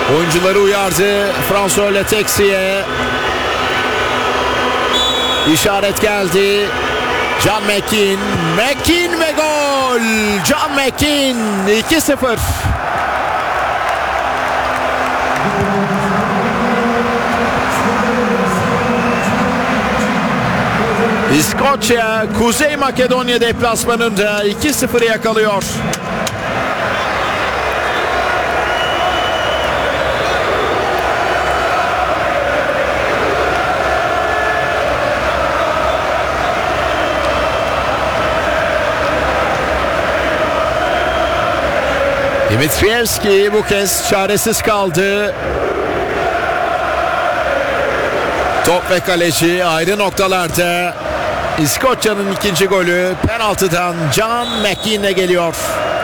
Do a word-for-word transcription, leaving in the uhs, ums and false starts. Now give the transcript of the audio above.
Oyuncuları uyardı François Letexi'ye. İşaret geldi. John McKean. McKean ve gol. John McKean iki sıfır. İskoçya Kuzey Makedonya deplasmanında iki sıfırı yakalıyor. Dimitrievski bu kez çaresiz kaldı. Top ve kaleci ayrı noktalarda. İskoçya'nın ikinci golü penaltıdan John McKean'e geliyor.